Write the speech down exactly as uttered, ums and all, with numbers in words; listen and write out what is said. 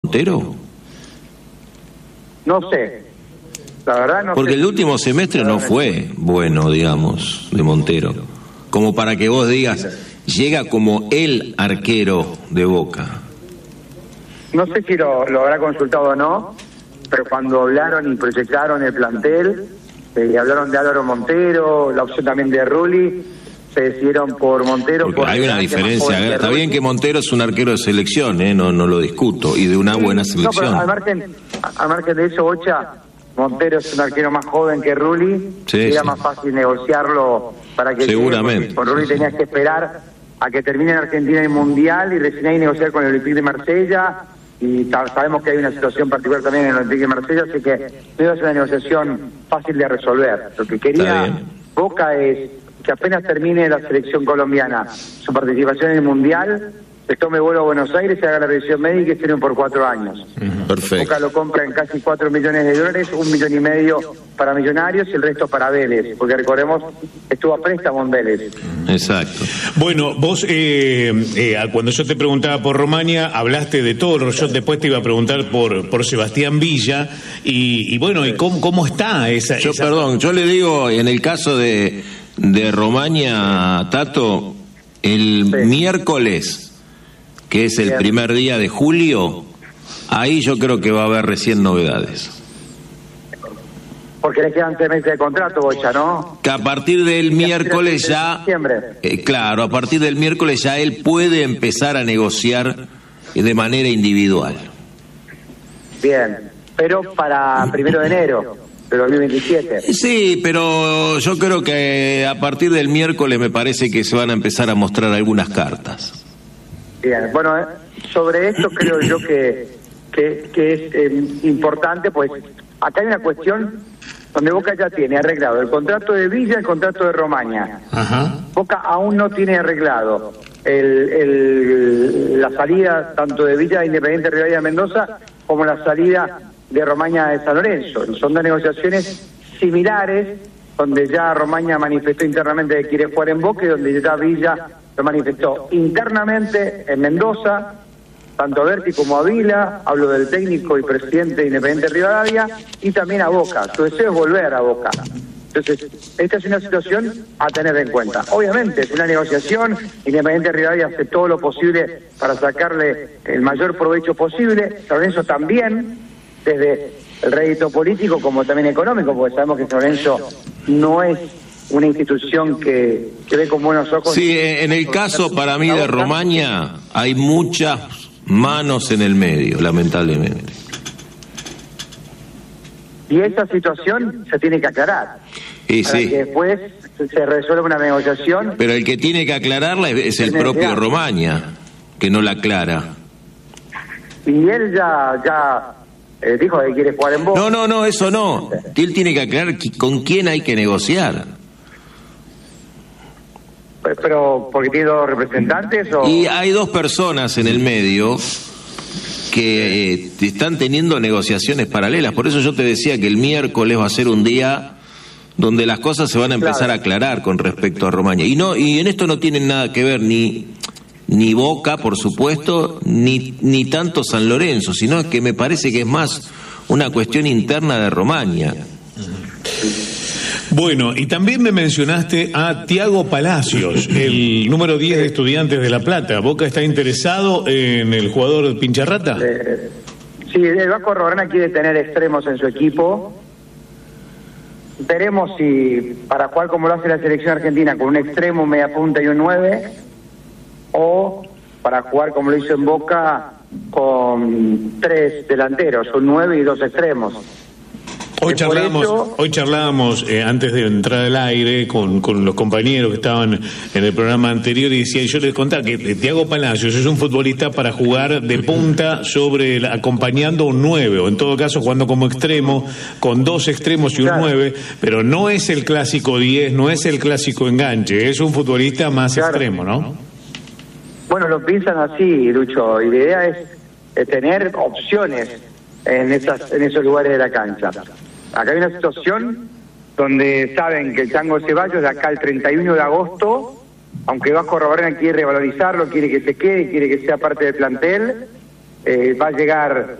Montero? No sé, la verdad no Porque sé. el último semestre no fue bueno, digamos, de Montero. Como para que vos digas, llega como el arquero de Boca. No sé si lo, lo habrá consultado o no, pero cuando hablaron y proyectaron el plantel, eh, hablaron de Álvaro Montero, la opción también de Rulli, se decidieron por Montero. Porque por hay una diferencia. que Está Rulli. bien que Montero es un arquero de selección, ¿eh? no, no lo discuto, y de una Sí, buena no, selección. pero al margen, al margen de eso, Bocha, Montero es un arquero más joven que Rulli, Sí, y era sí. más fácil negociarlo para que Seguramente. llegue, porque con Rulli tenías que esperar a que termine en Argentina el Mundial y recién ahí negociar con el Olympique de Marsella, y sabemos que hay una situación particular también en el Olympique de Marsella, así que no iba a ser una negociación fácil de resolver. Lo que Está quería bien. Boca es que apenas termine la selección colombiana su participación en el Mundial, se tome vuelo a Buenos Aires, se haga la revisión médica y se firme por cuatro años. Perfecto. Boca lo compra en casi cuatro millones de dólares, un millón y medio para Millonarios y el resto para Vélez, porque recordemos, estuvo a préstamo en Vélez. Exacto. Bueno, vos, eh, eh, cuando yo te preguntaba por Romaña, hablaste de todo. Yo después te iba a preguntar por por Sebastián Villa. Y, y bueno, ¿y cómo, cómo está esa, Yo, esa... perdón, yo le digo, en el caso de, de Romaña, Tato, el Sí. miércoles, que es el Bien. primer día de julio, ahí yo creo que va a haber recién novedades. Porque le quedan tres meses de contrato, Bocha, ¿no? Que a partir del miércoles ya, Diciembre. eh, claro, a partir del miércoles ya él puede empezar a negociar de manera individual. Bien, pero para primero de enero de dos mil veintisiete. Sí, pero yo creo que a partir del miércoles me parece que se van a empezar a mostrar algunas cartas. Bien, bueno, eh, sobre esto creo yo que, que, que es eh, importante, pues acá hay una cuestión donde Boca ya tiene arreglado el contrato de Villa y el contrato de Romaña. Ajá. Boca aún no tiene arreglado el, el, la salida tanto de Villa de Independiente Rivadavia de Mendoza como la salida de Romaña de San Lorenzo. Son dos negociaciones similares, donde ya Romaña manifestó internamente que quiere jugar en Boca y donde ya Villa lo manifestó internamente en Mendoza, tanto a Berti como a Vila, hablo del técnico y presidente de Independiente Rivadavia, y también a Boca. Su deseo es volver a Boca. Entonces, esta es una situación a tener en cuenta. Obviamente, es una negociación, Independiente Rivadavia hace todo lo posible para sacarle el mayor provecho posible, San Lorenzo también, desde el rédito político como también económico, porque sabemos que San Lorenzo no es una institución que, que ve con buenos ojos. Sí, en el caso para mí de Romaña hay muchas manos en el medio, lamentablemente. Y esa situación se tiene que aclarar. Y para sí, que después se resuelva una negociación. pero el que tiene que aclararla es el propio Romaña, que no la aclara. Y él ya ya eh, dijo que quiere jugar en Boca. No, no, no, eso no. Él tiene que aclarar qui- con quién hay que negociar. Pero porque tiene dos representantes o... Y hay dos personas en el medio que eh, están teniendo negociaciones paralelas. Por eso yo te decía que el miércoles va a ser un día donde las cosas se van a empezar Claro. a aclarar con respecto a Romaña. Y no, y en esto no tienen nada que ver ni ni Boca, por supuesto, ni ni tanto San Lorenzo, sino que me parece que es más una cuestión interna de Romaña. Bueno, y también me mencionaste a Tiago Palacios, el número diez de Estudiantes de La Plata. ¿Boca está interesado en el jugador Pincharrata? Eh, sí, el Vasco Arana quiere tener extremos en su equipo. Veremos si para jugar como lo hace la selección argentina, con un extremo, un media punta y un nueve, o para jugar como lo hizo en Boca con tres delanteros, un nueve y dos extremos. Hoy Eh, por charlábamos, eso- hoy charlábamos eh, antes de entrar al aire con, con los compañeros que estaban en el programa anterior y decía, yo les contaba que eh, Tiago Palacios es un futbolista para jugar de punta sobre el- acompañando un nueve, o en todo caso jugando como extremo, con dos extremos y un Claro. nueve, pero no es el clásico diez, no es el clásico enganche, es un futbolista más Claro. extremo, ¿no? Bueno, lo piensan así, Lucho, y la idea es eh, tener opciones en esas en esos lugares de la cancha. Acá hay una situación donde saben que el Chango Ceballos de acá el treinta y uno de agosto, aunque Vasco Rabarrena quiere revalorizarlo, quiere que se quede, quiere que sea parte del plantel, eh, va a llegar